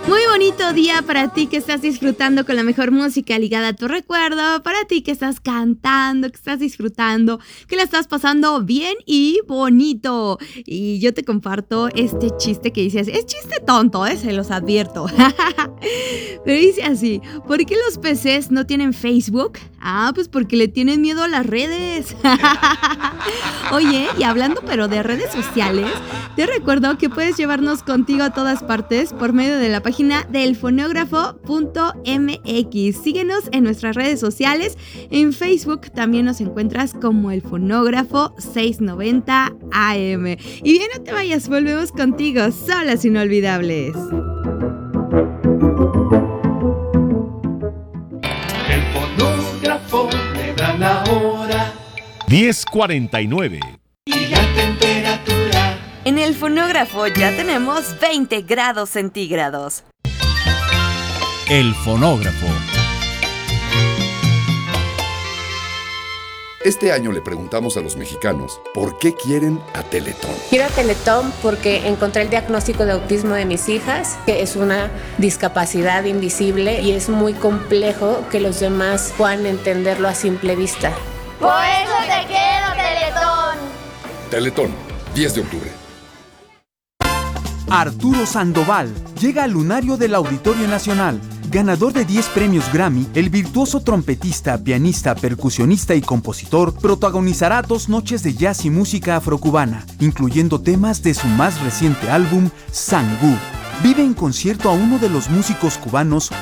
Muy bonito día para ti que estás disfrutando con la mejor música ligada a tu recuerdo, para ti que estás cantando, que estás disfrutando, que la estás pasando bien y bonito. Y yo te comparto este chiste que dices, es chiste tonto, se los advierto. Pero dice así, ¿por qué los peces no tienen Facebook? Pues porque le tienen miedo a las redes. Oye, y hablando pero de redes sociales, te recuerdo que puedes llevarnos contigo a todas partes por medio de la página del fonógrafo.mx. Síguenos en nuestras redes sociales. En Facebook también nos encuentras como El Fonógrafo 690 AM. Y bien, no te vayas, volvemos contigo, solas inolvidables. El fonógrafo le da la hora. 10:49. Y la temperatura. En el fonógrafo ya tenemos 20 grados centígrados. El fonógrafo. Este año le preguntamos a los mexicanos por qué quieren a Teletón. Quiero a Teletón porque encontré el diagnóstico de autismo de mis hijas, que es una discapacidad invisible y es muy complejo que los demás puedan entenderlo a simple vista. Por eso te quiero, Teletón. Teletón, 10 de octubre. Arturo Sandoval llega al lunario del Auditorio Nacional. Ganador de 10 premios Grammy, el virtuoso trompetista, pianista, percusionista y compositor protagonizará 2 noches de jazz y música afrocubana, incluyendo temas de su más reciente álbum, Sangú. Vive en concierto a uno de los músicos cubanos